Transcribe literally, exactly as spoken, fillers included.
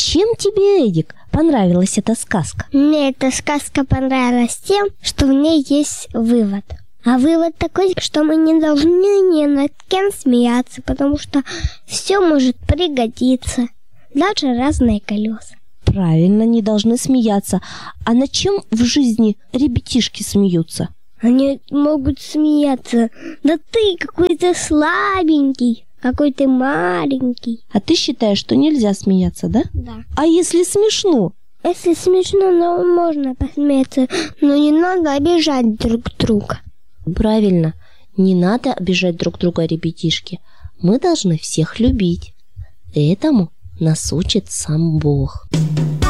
чем тебе, Эдик, понравилась эта сказка? Мне эта сказка понравилась тем, что в ней есть вывод. А вывод такой, что мы не должны ни над кем смеяться, потому что все может пригодиться, даже разные колеса. Правильно, не должны смеяться. А над чем в жизни ребятишки смеются? Они могут смеяться. Да ты какой-то слабенький, какой ты маленький. А ты считаешь, что нельзя смеяться, да? Да. А если смешно? Если смешно, ну, можно посмеяться, но не надо обижать друг друга. Правильно, не надо обижать друг друга, ребятишки. Мы должны всех любить. Этому нас учит сам Бог.